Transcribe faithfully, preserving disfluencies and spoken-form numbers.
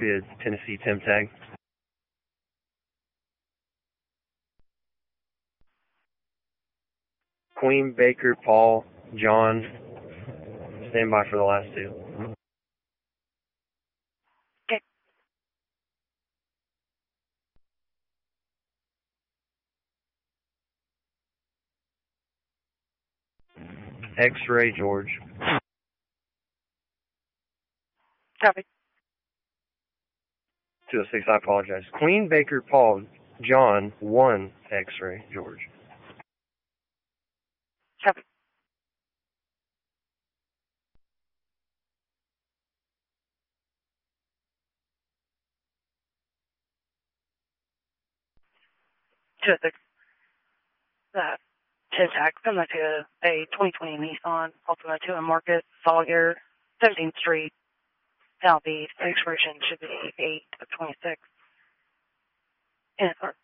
be a Tennessee Tim tag. Queen, Baker, Paul, John. Stand by for the last two. Okay. X-ray, George. Copy. two oh six, I apologize. Queen, Baker, Paul, John, one, X-ray, George. Copy. two oh six. Uh, Tim tag, similar to a twenty twenty Nissan Altima two in market, solid gear, seventeenth Street, Southeast. Expiration should be eight of twenty-six. In a car.